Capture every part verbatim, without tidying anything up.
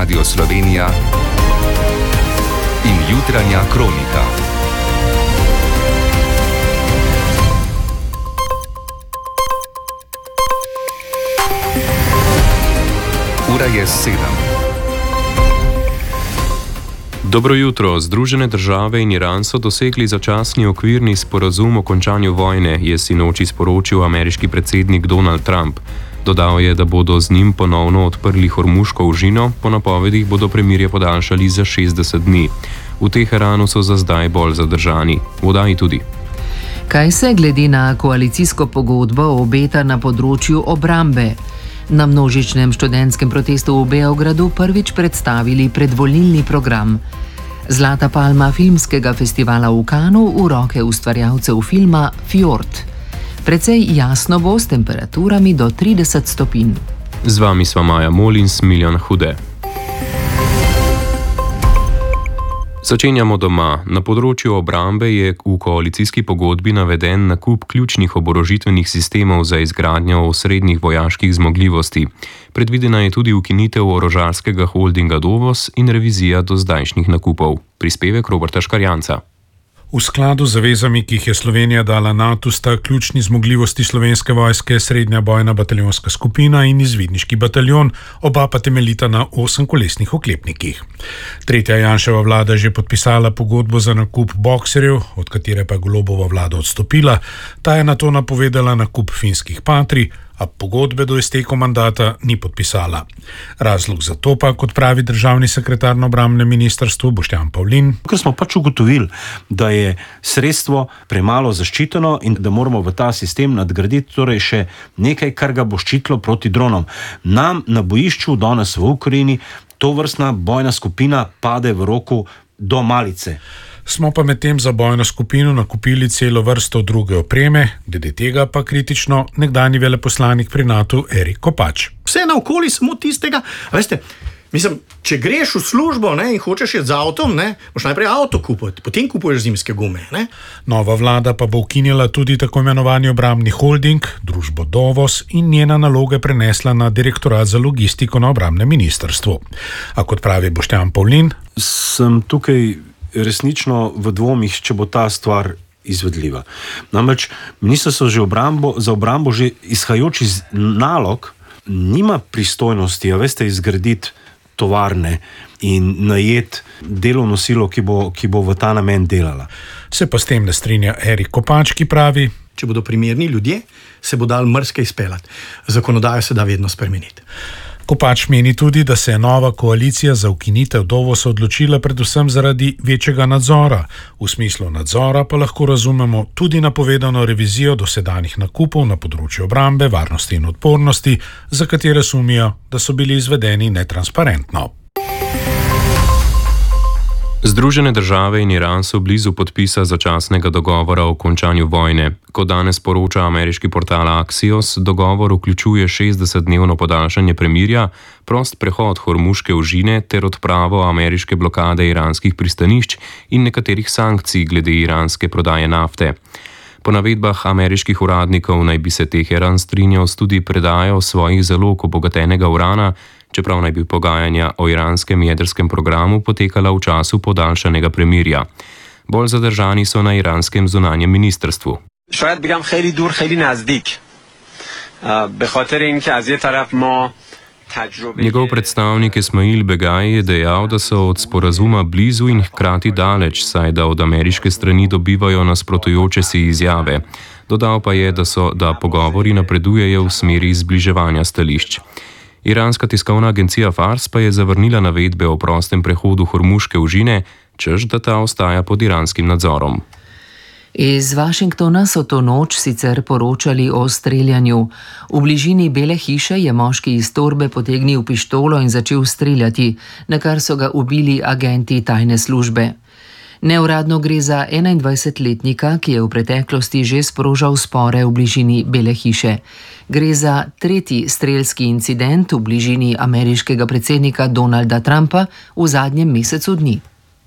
Radio Slovenija in jutranja kronika. Ura je sedem. Dobro jutro. Združene države in Iran so dosegli začasni okvirni sporazum o končanju vojne, je sinoči sporočil ameriški predsednik Donald Trump. Dodal je, da bodo z njim ponovno odprli Hormuško užino, po napovedih bodo premirje podaljšali za šestdeset dni. V Teheranu so za zdaj bolj zadržani. V oddaji tudi. Kaj se glede na koalicijsko pogodbo obeta na področju obrambe? Na množičnem študentskem protestu v Beogradu prvič predstavili predvolilni program. Zlata palma filmskega festivala v Cannesu v roke ustvarjalcev filma Fjord. Precej jasno bo s temperaturami do trideset stopinj. Z vami sva Maja Molins, Miljan Hude. Začenjamo doma. Na področju obrambe je v koalicijski pogodbi naveden nakup ključnih oborožitvenih sistemov za izgradnjo osrednjih vojaških zmogljivosti. Predvidena je tudi ukinitev orožarskega holdinga Dovos in revizija do zdajšnjih nakupov. Prispevek Roberta Škarjanca. V skladu z zavezami, ki jih je Slovenija dala Natu, sta ključni zmogljivosti Slovenske vojske srednja bojna bataljonska skupina in izvidniški bataljon, oba pa temeljita na osemkolesnih oklepnikih. Tretja Janševa vlada je že podpisala pogodbo za nakup bokserjev, od katere pa je Golobova vlada odstopila. Ta je nato napovedala nakup finskih Patri, a pogodbe do izteka mandata ni podpisala. Razlog za to pa, kot pravi državni sekretar na obrambnem ministrstvu Boštjan Pavlin. Ker smo pač ugotovili, da je sredstvo premalo zaščiteno in da moramo v ta sistem nadgraditi torej še nekaj, kar ga bo ščitilo proti dronom. Nam na bojišču danes v Ukrajini to vrstna bojna skupina pade v roku do malice. Smo pa medtem za bojno skupino nakupili celo vrsto druge opreme, glede tega pa kritično nekdanji veleposlanik pri Natu Erik Kopač. Vse naokoli samo tistega, veste, mislim, če greš v službo, ne, in hočeš iti z avtom, ne, boš najprej avto kupiti, potem kupuješ zimske gume. Ne. Nova vlada pa bo ukinila tudi tako imenovani obrambni holding, družbo Dovos, in njena naloge prenesla na direktorat za logistiko na obrambnem ministrstvu. A kot pravi Boštjan Pavlin, sem tukaj resnično v dvomih, če bo ta stvar izvedljiva. Namreč ministrstvo že obrambo, za obrambo že izhajajoč iz nalog nima pristojnosti, a veste, izgraditi tovarne in najeti delovno silo, ki bo, ki bo v ta namen delala. Se pa s tem ne strinja Erik Kopač, ki pravi, če bodo primerni ljudje, se bo dal mrske izpeljati. Zakonodajo se da vedno spremeniti. Kopač meni tudi, da se je nova koalicija za ukinitev Dovosa odločila predvsem zaradi večjega nadzora. V smislu nadzora pa lahko razumemo tudi napovedano revizijo dosedanjih nakupov na področju obrambe, varnosti in odpornosti, za katere sumijo, da so bili izvedeni netransparentno. Združene države in Iran so blizu podpisa začasnega dogovora o končanju vojne. Kot danes poroča ameriški portal Axios, dogovor vključuje šestdesetdnevno podaljšanje premirja, prost prehod Hormuške užine ter odpravo ameriške blokade iranskih pristanišč in nekaterih sankcij glede iranske prodaje nafte. Po navedbah ameriških uradnikov naj bi se Teheran strinjal s tudi predajo svojih zalog obogatenega urana, čeprav naj bi pogajanja o iranskem jedrskem programu potekala v času podaljšanega premirja. Bolj zadržani so na iranskem zunanjem ministrstvu. شاید بگم خیلی دور خیلی نزدیک به خاطر اینکه از یه طرف ما Njegov predstavnik Ismail Begaj je dejal, da so od sporazuma blizu in hkrati daleč, saj da od ameriške strani dobivajo nasprotujoče si izjave. Dodal pa je, da so da pogovori napredujejo v smeri zbliževanja stališč. Iranska tiskovna agencija Fars pa je zavrnila navedbe o prostem prehodu Hormuške užine, češ da ta ostaja pod iranskim nadzorom. Iz Washingtona so to noč sicer poročali o streljanju. V bližini Bele hiše je moški iz torbe potegnil pištolo in začel streljati, na kar so ga ubili agenti tajne službe. Neuradno gre za enaindvajsetletnika, ki je v preteklosti že sprožal spore v bližini Bele hiše. Gre za tretji strelski incident v bližini ameriškega predsednika Donalda Trumpa v zadnjem mesecu dni.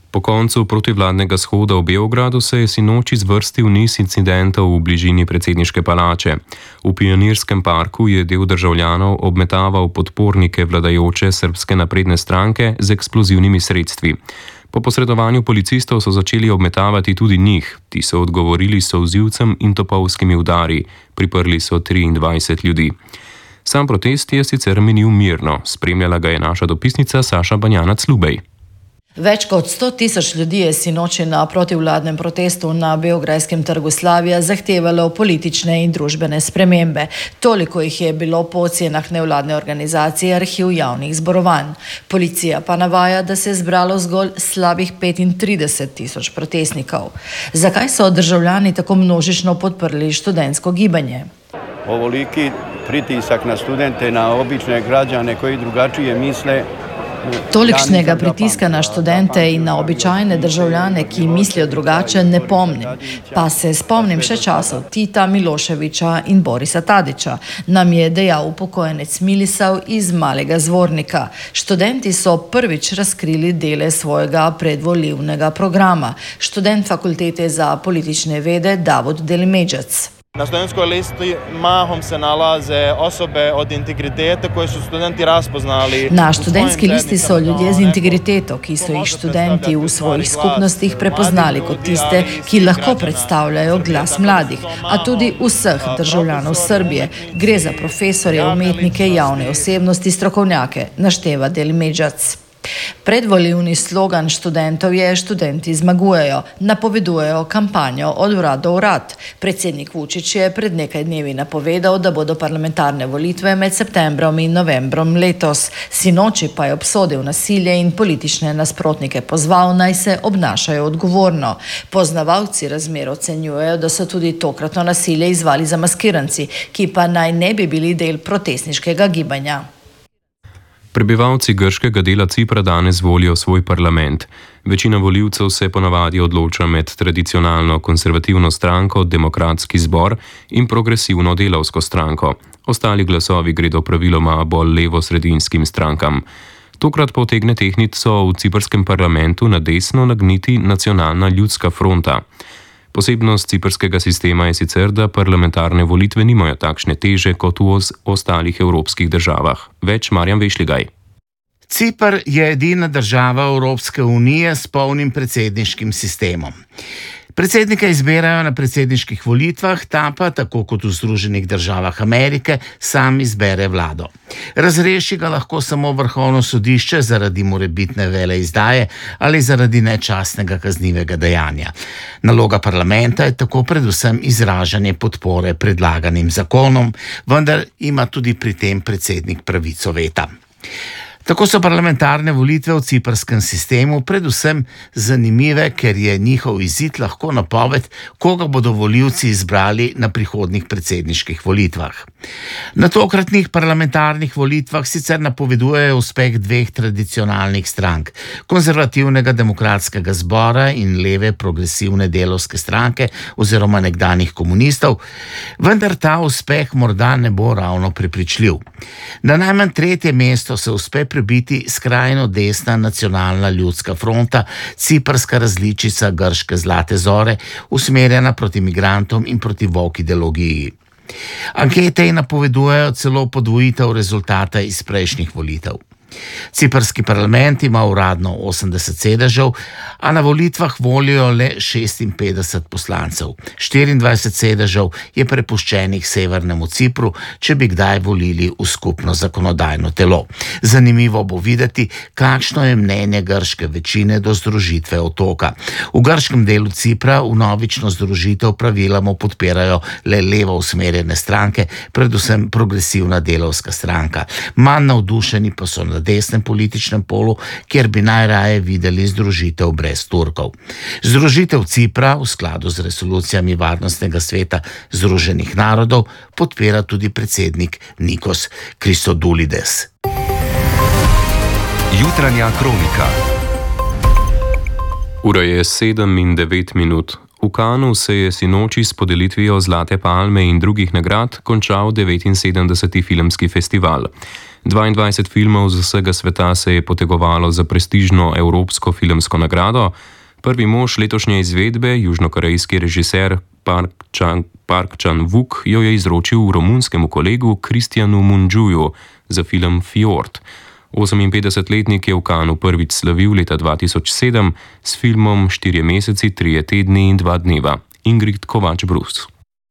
Po koncu protivladnega shoda v Beogradu se je sinoči zvrstil niz incidentov v bližini predsedniške palače. V Pionirskem parku je del državljanov obmetaval podpornike vladajoče Srbske napredne stranke z eksplozivnimi sredstvi. Po posredovanju policistov so začeli obmetavati tudi njih. Ti so odgovorili s solzivcem in topovskimi udari. Priprli so triindvajset ljudi. Sam protest je sicer minil mirno. Spremljala ga je naša dopisnica Saša Banjanac-Lubej. Več kot sto tisoč ljudi je sinoči na protivladnem protestu na beograjskem trgu Slavija zahtevalo politične in družbene spremembe. Toliko jih je bilo po ocenah nevladne organizacije Arhiv javnih zborovanj. Policija pa navaja, da se je zbralo zgolj slabih petintrideset tisoč protestnikov. Zakaj so državljani tako množično podprli študentsko gibanje? Ovoliki pritisak na študente, na obične građane koji drugačije misle. Tolikšnega pritiska na študente in na običajne državljane, ki mislijo drugače, ne pomnim. Pa se spomnim še časov Tita, Miloševića in Borisa Tadića, nam je dejal upokojenec Milisav iz Malega Zvornika. Študenti so prvič razkrili dele svojega predvolilnega programa. Študent Fakultete za politične vede Davod Delimedžac. Na studentskoj listi mahom se nalaze osobe od integritete koje su studenti raspoznali. Na študentski listi so ljudje z integriteto, ki so jih študenti v svojih skupnostih prepoznali kot tiste, ki lahko predstavljajo glas mladih, a tudi vseh državljanov Srbije. Gre za profesorje, umetnike, javne osebnosti, strokovnjake, našteva Delimedžac. Predvolilni slogan študentov je Študenti zmagujejo, napovedujejo kampanjo od urad do urad. Predsednik Vučić je pred nekaj dnevi napovedal, da bodo parlamentarne volitve med septembrom in novembrom letos. Sinoči pa je obsodil nasilje in politične nasprotnike pozval, naj se obnašajo odgovorno. Poznavalci razmer ocenjujejo, da so tudi tokratno nasilje izvali zamaskiranci, ki pa naj ne bi bili del protestniškega gibanja. Prebivalci grškega dela Cipra danes volijo svoj parlament. Večina volivcev se ponavadi odloča med tradicionalno konservativno stranko Demokratski zbor in progresivno delavsko stranko. Ostali glasovi gredo praviloma bolj levo-sredinskim strankam. Tokrat pa utegne tehtnico v ciprskem parlamentu na desno nagniti Nacionalna ljudska fronta. Posebnost ciprskega sistema je sicer, da parlamentarne volitve nimajo takšne teže kot v ostalih evropskih državah. Več Marjan Vešligaj. Cipr je edina država Evropske unije s polnim predsedniškim sistemom. Predsednika izbirajo na predsedniških volitvah, ta pa, tako kot v Združenih državah Amerike, sam izbere vlado. Razreši ga lahko samo vrhovno sodišče zaradi morebitne veleizdaje ali zaradi nečastnega kaznivega dejanja. Naloga parlamenta je tako predvsem izražanje podpore predlaganim zakonom, vendar ima tudi pri tem predsednik pravico veta. Tako so parlamentarne volitve v ciprskem sistemu predvsem zanimive, ker je njihov izid lahko napoved, koga bodo volivci izbrali na prihodnjih predsedniških volitvah. Na tokratnih parlamentarnih volitvah sicer napovedujejo uspeh dveh tradicionalnih strank, konzervativnega demokratskega zbora in leve progresivne delovske stranke oziroma nekdanjih komunistov, vendar ta uspeh morda ne bo ravno prepričljiv. Na najmanj tretje mesto se uspe prebiti skrajno desna Nacionalna ljudska fronta, ciprska različica grške zlate zore, usmerjena proti migrantom in proti woke ideologiji. Ankete napovedujejo celo podvojitev rezultata iz prejšnjih volitev. Ciprski parlament ima uradno osemdeset sedežev, a na volitvah volijo le šestinpetdeset poslancev. štiriindvajset sedežev je prepuščenih Severnemu Cipru, če bi kdaj volili v skupno zakonodajno telo. Zanimivo bo videti, kakšno je mnenje grške večine do združitve otoka. V grškem delu Cipra vnovično združitev praviloma podpirajo le levo usmerjene stranke, predvsem progresivna delovska stranka. Manj navdušeni pa so na desnem političnem polu, kjer bi najraje videli združitev brez Turkov. Združitev Cipra v skladu z resolucijami Varnostnega sveta Združenih narodov podpira tudi predsednik Nikos Christodoulides. Jutranja kronika. Ura je sedem in devet minut. V Cannesu se je sinoči s podelitvijo Zlate palme in drugih nagrad končal devetinsedemdeseti filmski festival. dvaindvajset filmov z vsega sveta se je potegovalo za prestižno evropsko filmsko nagrado. Prvi mož letošnje izvedbe, južnokorejski režiser Park Chan, Park Chan-wook, jo je izročil romunskemu kolegu Kristjanu Munđuju za film Fjord. oseminpetdesetletnik je v Cannesu prvič slavil leta dva tisoč sedem s filmom Štirje meseci, trije tedni in dva dneva. Ingrid Kovač-Brus.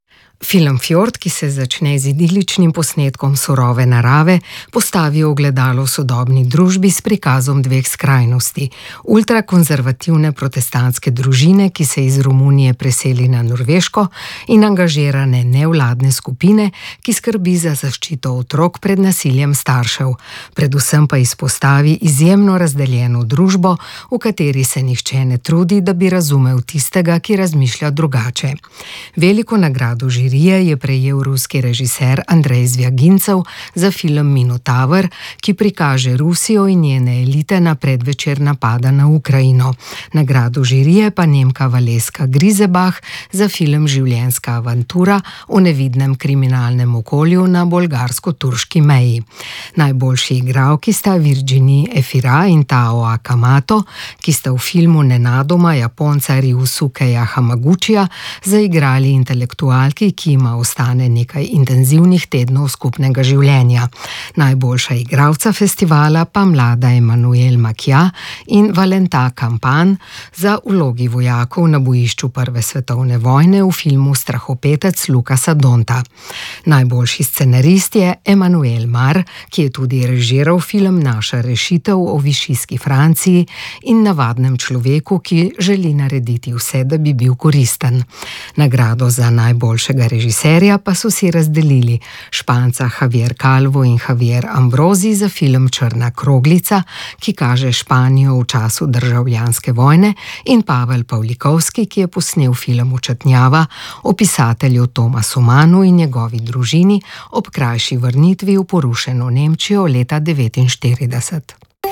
Film Fjord, ki se začne z idiličnim posnetkom surove narave, postavi ogledalo sodobni družbi s prikazom dveh skrajnosti. Ultrakonzervativne protestantske družine, ki se iz Romunije preseli na Norveško, in angažirane nevladne skupine, ki skrbi za zaščito otrok pred nasiljem staršev. Predvsem pa izpostavi izjemno razdeljeno družbo, v kateri se nihče ne trudi, da bi razumel tistega, ki razmišlja drugače. Veliko nagrado je prejel ruski režiser Andrej Zvjagincev za film Minotaver, ki prikaže Rusijo in njene elite na predvečer napada na Ukrajino. Nagrado žirije pa Nemka Valeska Grisebach za film Življenjska avantura o nevidnem kriminalnem okolju na bolgarsko-turški meji. Najboljši igralki sta Virginie Efira in Tao Akamato, ki sta v filmu nenadoma Japonca Ryusukeja Hamaguchija zaigrali intelektualki, ki ima ostane nekaj intenzivnih tednov skupnega življenja. Najboljša igralca festivala pa mlada Emmanuel Macchia in Valentin Campan za vlogi vojakov na bojišču Prve svetovne vojne v filmu Strahopetec Lukasa Donta. Najboljši scenarist je Emmanuel Mar, ki je tudi režiral film Naša rešitev o višijski Franciji in navadnem človeku, ki želi narediti vse, da bi bil koristen. Nagrado za najboljšega režiserja pa so si razdelili Španca Javier Calvo in Javier Ambrosi za film Črna kroglica, ki kaže Španijo v času državljanske vojne, in Pavel Pavlikovski, ki je posnel film Učetnjava o pisatelju Tomasu Mannu in njegovi družini ob krajši vrnitvi v porušeno Nemčijo leta devetinštirideset.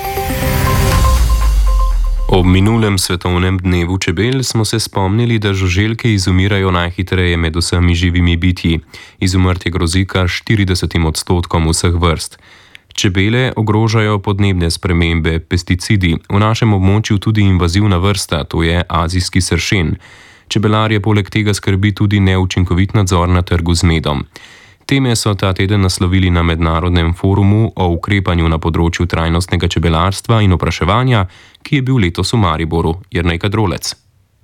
Ob minulem svetovnem dnevu čebel smo se spomnili, da žuželke izumirajo najhitreje med vsemi živimi bitji. Izumrtje grozi kar štiridesetim odstotkom vseh vrst. Čebele ogrožajo podnebne spremembe, pesticidi, v našem območju tudi invazivna vrsta, to je azijski sršen. Čebelarje poleg tega skrbi tudi neučinkovit nadzor na trgu z medom. Teme so ta teden naslovili na mednarodnem forumu o ukrepanju na področju trajnostnega čebelarstva in opraševanja, ki je bil letos v Mariboru. Jernej Kadrolec.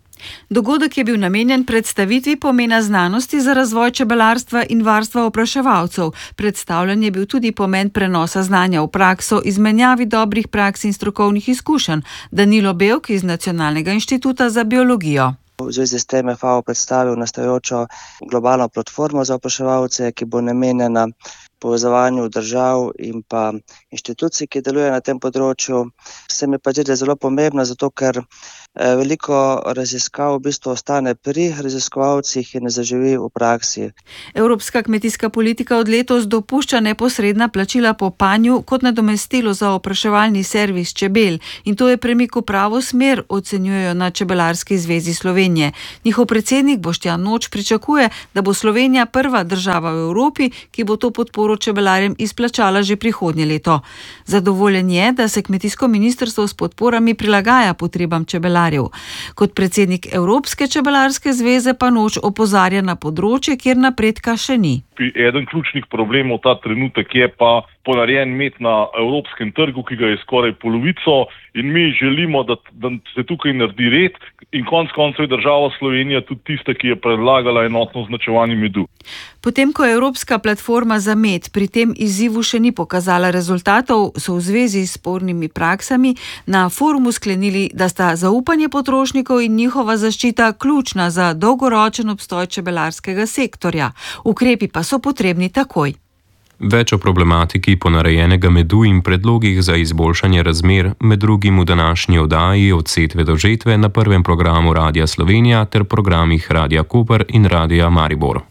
Dogodek je bil namenjen predstavitvi pomena znanosti za razvoj čebelarstva in varstva opraševalcev. Predstavljen je bil tudi pomen prenosa znanja v prakso, izmenjavi dobrih praks in strokovnih izkušenj. Danilo Bevk iz Nacionalnega inštituta za biologijo. V zvezi s tem je F A O predstavil nastajajočo globalno platformo za opraševalce, ki bo namenjena povezovanju držav in pa inštitucij, ki delujejo na tem področju. Se mi pa zdi, da je zelo pomembno, zato ker veliko raziskav v bistvu ostane pri raziskovalcih in ne zaživi v praksi. Evropska kmetijska politika od letos dopušča neposredna plačila po panju kot nadomestilo za opraševalni servis čebel in to je premik v pravo smer, ocenjujejo na Čebelarski zvezi Slovenije. Njihov predsednik Boštjan Noč pričakuje, da bo Slovenija prva država v Evropi, ki bo to podporo čebelarjem izplačala že prihodnje leto. Zadovoljen je, da se kmetijsko ministrstvo s podporami prilagaja potrebam čebelarjev. Kot predsednik Evropske čebelarske zveze pa Noč opozarja na področje, kjer napredka še ni. Eden ključnih problemov ta trenutek je pa ponarejen med na evropskem trgu, ki ga je skoraj polovico in mi želimo, da, da se tukaj naredi red in konec koncev je država Slovenija tudi tista, ki je predlagala enotno označevanje medu. Potem, ko je Evropska platforma za med pri tem izzivu še ni pokazala rezultatov, so v zvezi s spornimi praksami na forumu sklenili, da sta zaupanje potrošnikov in njihova zaščita ključna za dolgoročen obstoj čebelarskega sektorja. Ukrepi pa so potrebni takoj. Več o problematiki ponarejenega medu in predlogih za izboljšanje razmer, med drugim v današnji oddaji Od setve do žetve na prvem programu Radia Slovenija ter programih Radia Koper in Radia Maribor.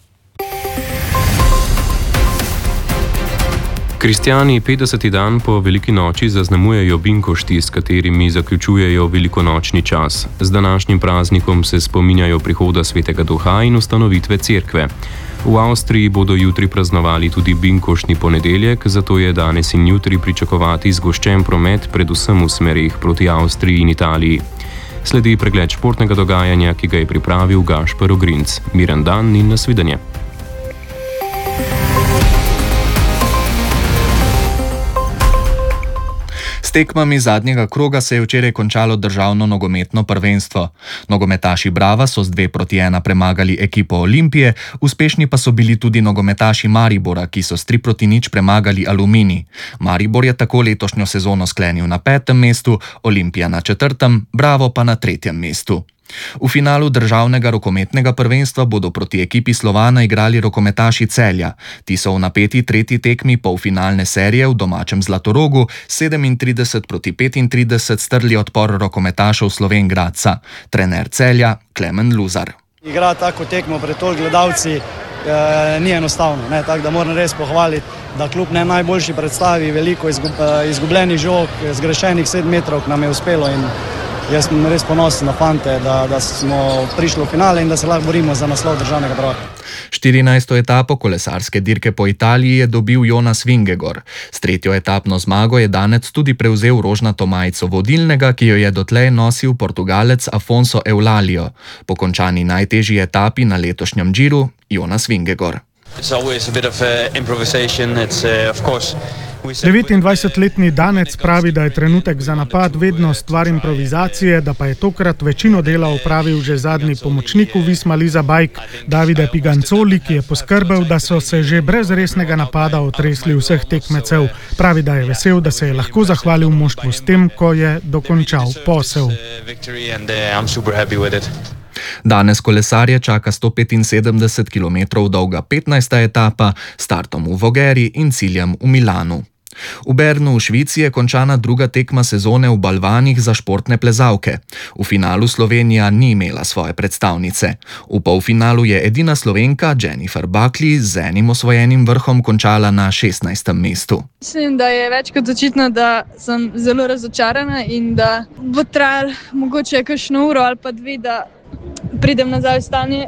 Kristjani petdeseti dan po veliki noči zaznamujejo binkošti, s katerimi zaključujejo velikonočni čas. Z današnjim praznikom se spominjajo prihoda Svetega Duha in ustanovitve cerkve. V Avstriji bodo jutri praznovali tudi binkoštni ponedeljek, zato je danes in jutri pričakovati zgoščen promet, predvsem v smerih proti Avstriji in Italiji. Sledi pregled športnega dogajanja, ki ga je pripravil Gašper Ogrinc. Miren dan in nasvidenje. S tekmami zadnjega kroga se je včeraj končalo državno nogometno prvenstvo. Nogometaši Brava so z dve proti ena premagali ekipo Olimpije, uspešni pa so bili tudi nogometaši Maribora, ki so s tri proti nič premagali Aluminij. Maribor je tako letošnjo sezono sklenil na petem mestu, Olimpija na četrtem, Bravo pa na tretjem mestu. V finalu državnega rokometnega prvenstva bodo proti ekipi Slovana igrali rokometaši Celja. Ti so v napeti tretji tekmi polfinalne serije v domačem Zlatorogu sedemintrideset proti petintrideset strli odpor rokometašev Slovenj Gradca. Trener Celja Klemen Luzar. Igra tako tekmo pred toliko gledalci eh, ni enostavno, ne? Tako da moram res pohvaliti, da kljub ne najboljši predstavi, veliko izgub, eh, izgubljenih žog, zgrešenih sedem metrov nam je uspelo in jaz sem res ponosen na fante, da, da smo prišli v finale in da se lahko borimo za naslov državnega prvaka. štirinajsto etapo kolesarske dirke po Italiji je dobil Jonas Vingegaard. S tretjo etapno zmago je danec tudi prevzel rožnato majico vodilnega, ki jo je dotlej nosil Portugalec Afonso Eulalio. Po končani najtežji etapi na letošnjem Giru Jonas Vingegaard. devetindvajsetletni danec pravi, da je trenutek za napad vedno stvar improvizacije, da pa je tokrat večino dela opravil že zadnji pomočnik v Visma Liza Bike Davide Pigancoli, ki je poskrbel, da so se že brez resnega napada otresli vseh tekmecev. Pravi, da je vesel, da se je lahko zahvalil moštvu s tem, ko je dokončal posel. Danes kolesarje čaka sto petinsedemdeset kilometrov dolga petnajsta etapa, startom v Vogheri in ciljem v Milanu. V Bernu v Švici je končana druga tekma sezone v balvanih za športne plezalke. V finalu Slovenija ni imela svoje predstavnice. V polfinalu je edina Slovenka Jennifer Buckley z enim osvojenim vrhom končala na šestnajstem mestu. Mislim, da je več kot očitno, da sem zelo razočarana in da bo trajalo mogoče kakšno uro ali pa dve, da pridem nazaj v stanje,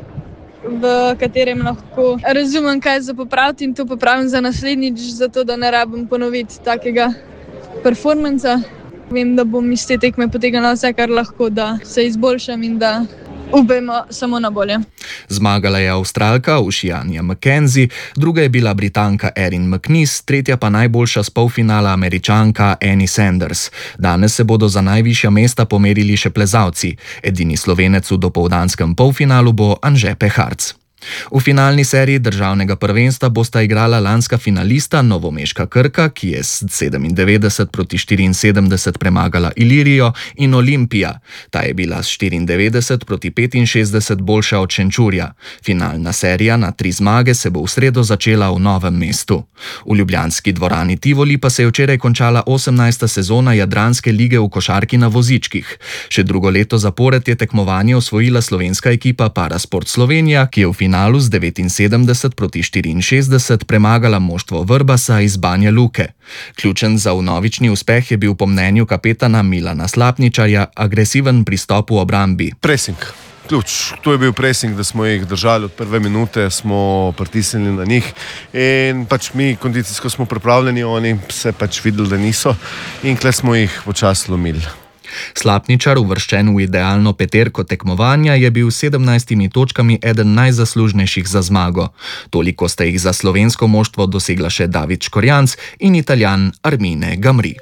v katerem lahko razumem, kaj za popraviti in to popravim za naslednjič, zato da ne rabim ponoviti takega performansa. Vem, da bom iz te tekme potegnila vse, kar lahko, da se izboljšam in da upajmo samo na bolje. Zmagala je Avstralka Oceania McKenzie, druga je bila Britanka Erin McNeice, tretja pa najboljša z polfinala Američanka Annie Sanders. Danes se bodo za najvišja mesta pomerili še plezalci. Edini Slovenec v dopoldanskem polfinalu bo Anže Peharc. V finalni seriji državnega prvenstva bosta igrala lanska finalista novomeška Krka, ki je s sedemindevetdeset proti štiriinsedemdeset premagala Ilirijo, in Olimpija. Ta je bila s štiriindevetdeset proti petinšestdeset boljša od Šenčurja. Finalna serija na tri zmage se bo v sredo začela v Novem mestu. V ljubljanski dvorani Tivoli pa se je včeraj končala osemnajsta sezona Jadranske lige v košarki na vozičkih. Še drugo leto zapored je tekmovanje osvojila slovenska ekipa Parasport Slovenija, ki je v finalu z devetinsedemdeset proti štiriinšestdeset premagala moštvo Vrbasa iz Banja Luke. Ključen za vnovični uspeh je bil po mnenju kapetana Milana Slapničarja agresiven pristop v obrambi. Pressing. Ključ. To je bil pressing, da smo jih držali od prve minute, smo pritisnili na njih in pač mi kondicijsko smo pripravljeni, oni se pač videli, da niso in kle smo jih počasi lomili. Slapničar, uvrščen v idealno peterko tekmovanja, je bil s sedemnajstimi točkami eden najzaslužnejših za zmago. Toliko sta jih za slovensko moštvo dosegla še David Škorjanc in Italijan Armine Gamri.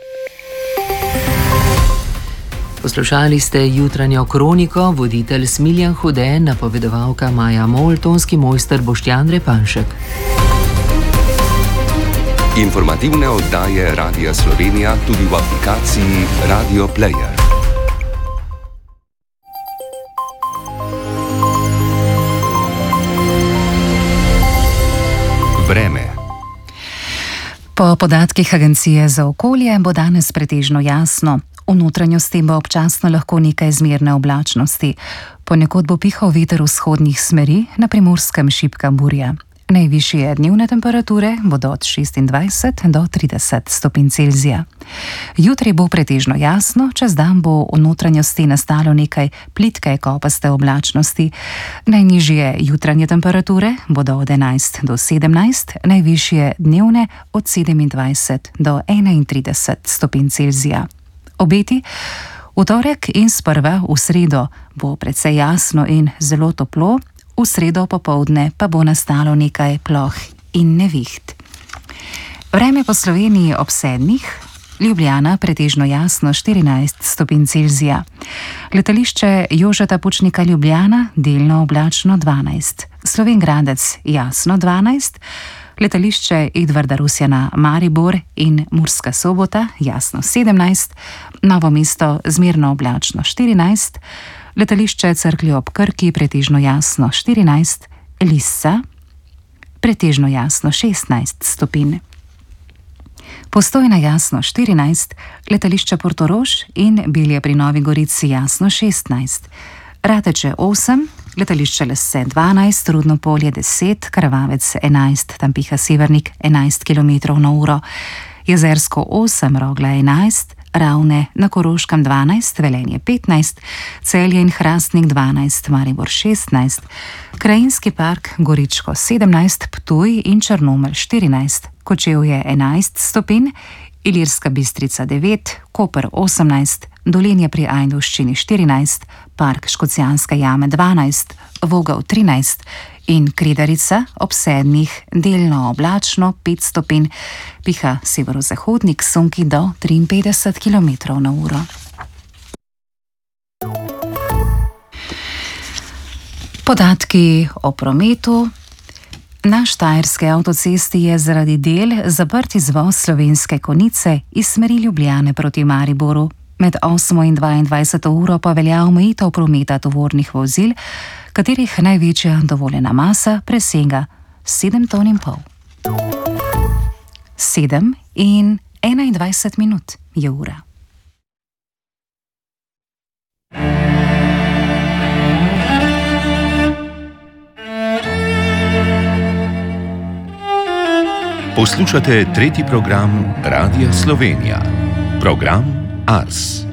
Poslušali ste jutranjo kroniko, voditelj Smiljan Hude, napovedovalka Maja Mol, tonski mojster Boštjan Repanšek. Informativne oddaje Radia Slovenija tudi v aplikaciji Radio Player. Vreme. Po podatkih Agencije za okolje bo danes pretežno jasno. V notranjosti bo občasno lahko nekaj zmerne oblačnosti. Ponekod bo pihal veter vzhodnih smeri, na Primorskem šibka burja. Najvišje dnevne temperature bodo od šestindvajset do trideset stopinj Celzija. Jutri bo pretežno jasno, čez dan bo v notranjosti nastalo nekaj plitke kopaste oblačnosti. Najnižje jutranje temperature bodo od enajst do sedemnajst, najvišje dnevne od sedemindvajset do enaintrideset stopinj Celzija. Obeti: v torek in sprva v sredo bo precej jasno in zelo toplo, v sredo popoldne pa bo nastalo nekaj ploh in neviht. Vreme po Sloveniji ob sedmih: Ljubljana pretežno jasno štirinajst stopinj Celzija, letališče Jožeta Pučnika Ljubljana delno oblačno dvanajst, Slovenj Gradec jasno dvanajst, letališče Edvarda Rusjana Maribor in Murska Sobota jasno sedemnajst, Novo mesto zmerno oblačno štirinajst, letališče Cerklje ob Krki pretežno jasno štirinajst, Lissa pretežno jasno šestnajst stopinj. Postojna jasno štirinajst, letališče Portorož in Bilje pri Novi Gorici jasno šestnajst, Rateče osem, letališče Lesse dvanajst, Rudno Polje deset, Krvavec enajst, tam piha severnik enajst kilometrov na uro, Jezersko osem, Rogla enajst, Ravne na Koroškem dvanajst, Velenje petnajst, Celje in Hrastnik dvanajst, Maribor šestnajst, Krajinski park Goričko sedemnajst, Ptuj in Črnomelj štirinajst, Kočevje enajst stopinj, Ilirska Bistrica devet, Koper osemnajst, Dolenje pri Ajdovščini štirinajst, Park Škocjanske jame dvanajst, Vogel trinajst in Kredarica ob sedmih delno oblačno pet stopinj, piha severozahodnik sunki do triinpetdeset kilometrov na uro. Podatki o prometu. Na Štajerski avtocesti je zaradi del zaprt izvoz Slovenske Konjice iz smeri Ljubljane proti Mariboru. Med osmo in dvaindvajseto uro pa velja omejitev prometa tovornih vozil, katerih največja dovoljena masa presega sedem ton in pol. Sedem in enaindvajset minut je ura. Poslušate tretji program Radia Slovenija. Program Ars.